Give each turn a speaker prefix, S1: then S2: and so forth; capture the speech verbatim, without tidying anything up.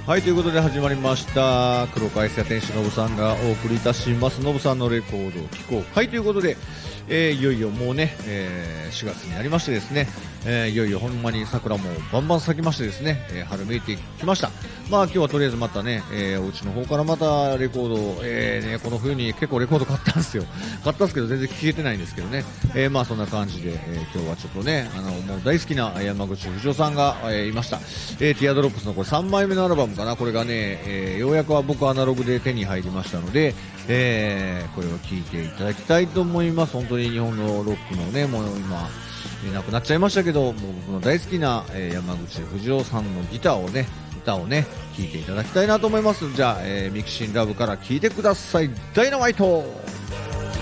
S1: はい、ということで始まりました黒川屋店主のぶさんがお送りいたしますのぶさんのレコードを聴こう。はい、ということで、えー、いよいよもうね、えー、しがつになりましてですね、えー、いよいよほんまに桜もバンバン咲きましてですね、えー、春めいてきました。まあ今日はとりあえずまたね、えー、お家の方からまたレコードを、えーね、この冬に結構レコード買ったんですよ。買ったんですけど全然聴けてないんですけどね、えー、まあそんな感じで、えー、今日はちょっとね、あのもう大好きな山口不二夫さんが、えー、いました。えー、ティアドロップスのこれさんまいめのアルバムかな。これがね、えー、ようやくは僕アナログで手に入りましたので、えー、これを聴いていただきたいと思います。本当に日本のロックのね、もう今いなくなっちゃいましたけど、もう僕の大好きな、えー、山口不二夫さんのギターをね歌をね聴いていただきたいなと思います。じゃあ、えー、ミキシンラブから聴いてください。ダイナマイト。